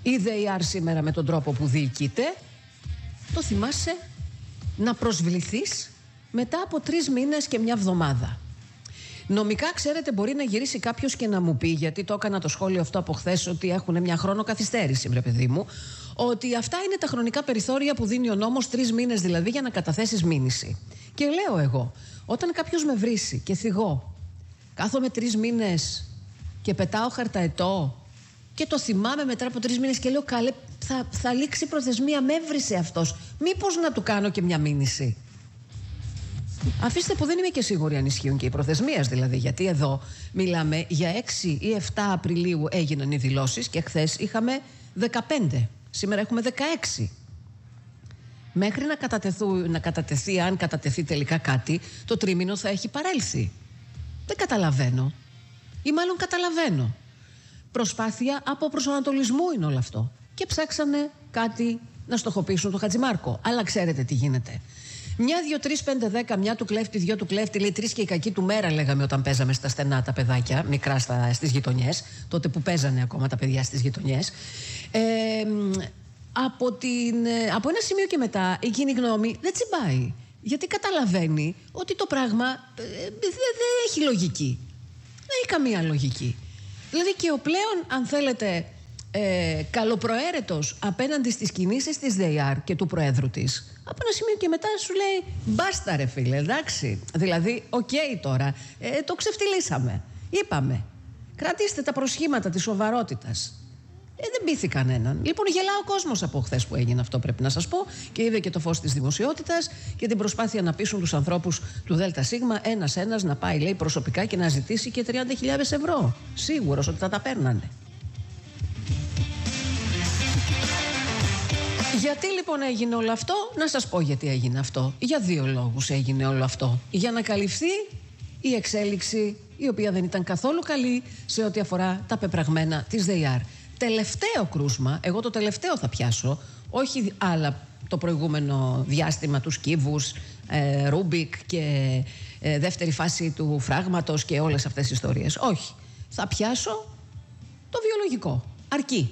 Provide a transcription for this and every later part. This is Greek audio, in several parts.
η ΔΕΙΑΡ σήμερα με τον τρόπο που διοικείται, το θυμάσαι να προσβληθείς μετά από 3 μήνες και μια εβδομάδα. Νομικά, ξέρετε, μπορεί να γυρίσει κάποιος και να μου πει, γιατί το έκανα το σχόλιο αυτό από χθες, ότι έχουν μια χρόνο καθυστέρηση, βρε παιδί μου, ότι αυτά είναι τα χρονικά περιθώρια που δίνει ο νόμος, 3 μήνες δηλαδή, για να καταθέσεις μήνυση. Και λέω εγώ, όταν κάποιος με βρίσει και θυγώ, κάθομαι 3 μήνες και πετάω χαρταετό και το θυμάμαι μετά από 3 μήνες και λέω, καλέ, θα λήξει η προθεσμία, με έβρισε αυτός. Μήπως να του κάνω και μια μήνυση? Αφήστε που δεν είμαι και σίγουρη αν ισχύουν και οι προθεσμίες δηλαδή, γιατί εδώ μιλάμε για 6 ή 7 Απριλίου έγιναν οι δηλώσεις και χθες είχαμε 15. Σήμερα έχουμε 16. Μέχρι να κατατεθεί, αν κατατεθεί τελικά κάτι, το τρίμηνο θα έχει παρέλθει. Δεν καταλαβαίνω. Ή μάλλον καταλαβαίνω. Προσπάθεια από προσανατολισμού είναι όλο αυτό. Και ψάξανε κάτι να στοχοποιήσουν τον Χατζημάρκο. Αλλά ξέρετε τι γίνεται. 1, 2, 3, 5, 10, μια του κλέφτη, 2 του κλέφτη, λέει 3 και η κακή του μέρα, λέγαμε όταν παίζαμε στα στενά τα παιδάκια, μικρά στις γειτονιές, τότε που παίζανε ακόμα τα παιδιά στις γειτονιές. Από ένα σημείο και μετά η κοινή γνώμη δεν τσιμπάει. Γιατί καταλαβαίνει ότι το πράγμα δεν έχει λογική. Δεν έχει καμία λογική. Δηλαδή και ο πλέον, αν θέλετε, καλοπροαίρετος απέναντι στις κινήσεις της ΔΕΙΑΡ και του Προέδρου της, από ένα σημείο και μετά σου λέει μπάστα ρε φίλε, εντάξει. Δηλαδή, οκ τώρα, το ξεφτυλίσαμε. Είπαμε, κρατήστε τα προσχήματα της σοβαρότητας. Δεν πείθει κανέναν. Λοιπόν, γελά ο κόσμος από χθες που έγινε αυτό, πρέπει να σας πω, και είδε και το φως της δημοσιότητας και την προσπάθεια να πείσουν τους ανθρώπους του ΔΣ ένας-ένας να πάει, λέει, προσωπικά και να ζητήσει και 30.000 ευρώ. Σίγουρος ότι θα τα παίρνανε. Γιατί λοιπόν έγινε όλο αυτό? Να σας πω γιατί έγινε αυτό. Για 2 λόγους έγινε όλο αυτό. Για να καλυφθεί η εξέλιξη, η οποία δεν ήταν καθόλου καλή σε ό,τι αφορά τα πεπραγμένα της ΔΕΙΑΡ. Τελευταίο κρούσμα, εγώ το τελευταίο θα πιάσω, όχι άλλα το προηγούμενο διάστημα, τους κύβους, Ρούμπικ και δεύτερη φάση του φράγματος και όλες αυτές τις ιστορίες. Όχι. Θα πιάσω το βιολογικό. Αρκεί.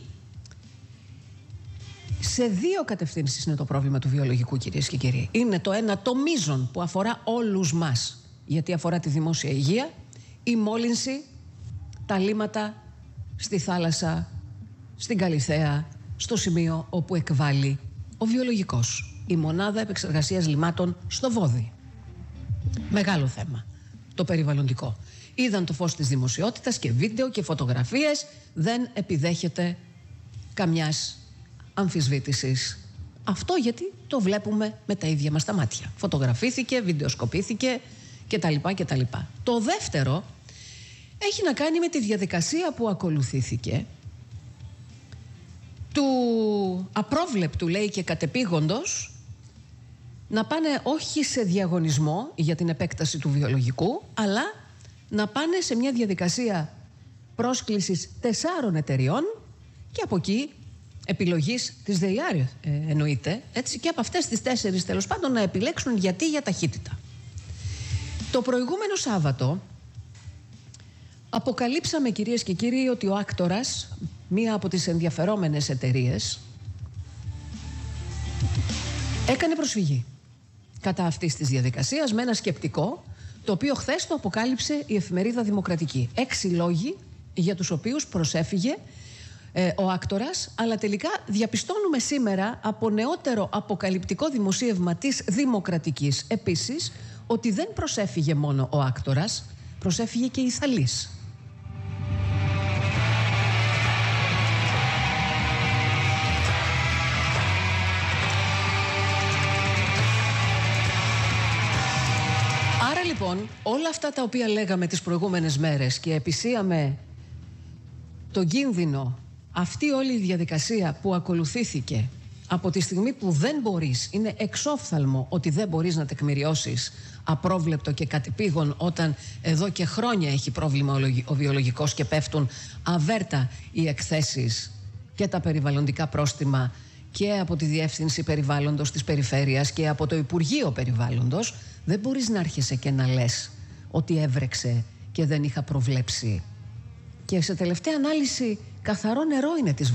Σε 2 κατευθύνσεις είναι το πρόβλημα του βιολογικού, κυρίες και κύριοι. Είναι το ένα, το μείζον που αφορά όλους μας, γιατί αφορά τη δημόσια υγεία, η μόλυνση, τα λίμματα στη θάλασσα, στην Καλιθέα, στο σημείο όπου εκβάλλει ο βιολογικός, η μονάδα επεξεργασίας λιμάτων στο Βόδι. Μεγάλο θέμα, το περιβαλλοντικό. Είδαν το φως της δημοσιότητας και βίντεο και φωτογραφίες, δεν επιδέχεται καμιάς αμφισβήτησης. Αυτό γιατί το βλέπουμε με τα ίδια μας τα μάτια. Φωτογραφήθηκε, βιντεοσκοπήθηκε κτλ. Το δεύτερο έχει να κάνει με τη διαδικασία που ακολουθήθηκε του απρόβλεπτου, λέει, και κατεπήγοντος να πάνε όχι σε διαγωνισμό για την επέκταση του βιολογικού, αλλά να πάνε σε μια διαδικασία πρόσκλησης 4 εταιριών και από εκεί επιλογής της ΔΕΙΑΡ εννοείται, έτσι, και από αυτές τις 4 τέλος πάντων να επιλέξουν γιατί για ταχύτητα. Το προηγούμενο Σάββατο αποκαλύψαμε, κυρίες και κύριοι, ότι ο Άκτορας, μία από τις ενδιαφερόμενες εταιρείες, έκανε προσφυγή κατά αυτής της διαδικασίας με ένα σκεπτικό, το οποίο χθες το αποκάλυψε η εφημερίδα Δημοκρατική. 6 λόγοι για τους οποίους προσέφυγε ο Άκτορας, αλλά τελικά διαπιστώνουμε σήμερα από νεότερο αποκαλυπτικό δημοσίευμα της Δημοκρατικής επίσης ότι δεν προσέφυγε μόνο ο Άκτορας, προσέφυγε και η Θαλής. Άρα λοιπόν όλα αυτά τα οποία λέγαμε τις προηγούμενες μέρες και επισύαμε τον κίνδυνο, αυτή όλη η διαδικασία που ακολουθήθηκε από τη στιγμή που δεν μπορείς, είναι εξόφθαλμο ότι δεν μπορείς να τεκμηριώσεις απρόβλεπτο και κατεπήγον όταν εδώ και χρόνια έχει πρόβλημα ο βιολογικός και πέφτουν αβέρτα οι εκθέσεις και τα περιβαλλοντικά πρόστιμα και από τη Διεύθυνση Περιβάλλοντος της Περιφέρειας και από το Υπουργείο Περιβάλλοντος, δεν μπορείς να άρχεσαι και να λες ότι έβρεξε και δεν είχα προβλέψει. Και σε τελευταία ανάλυση καθαρό νερό είναι της